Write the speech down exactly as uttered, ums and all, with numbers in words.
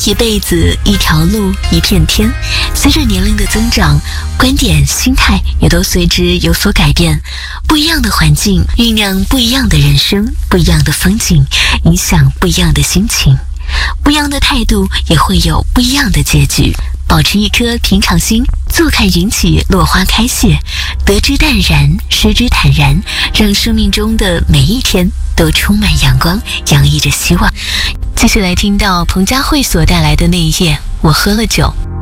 一辈子一条路一片天，随着年龄的增长，观点心态也都随之有所改变。不一样的环境酝酿不一样的人生，不一样的风景影响不一样的心情，不一样的态度也会有不一样的结局。保持一颗平常心，坐看云起落花开谢，得之淡然，失之坦然，让生命中的每一天都充满阳光，洋溢着希望。继续来听到彭佳慧所带来的那一夜，我喝了酒。